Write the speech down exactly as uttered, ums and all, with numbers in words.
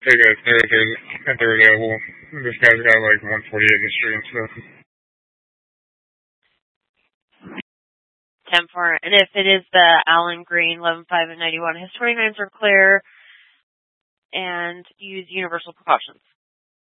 Hey guys, they're, they're, they're available. This guy's got like one forty-eight in the street and stuff. ten four. And if it is the Allen Green eleven five and ninety-one, his twenty-nines are clear and use universal precautions.